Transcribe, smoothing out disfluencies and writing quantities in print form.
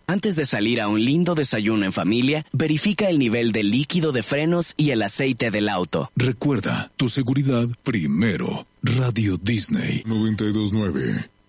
Antes de salir a un lindo desayuno en familia, verifica el nivel de líquido de frenos y el aceite del auto. Recuerda, tu seguridad primero. Radio Disney 92.9.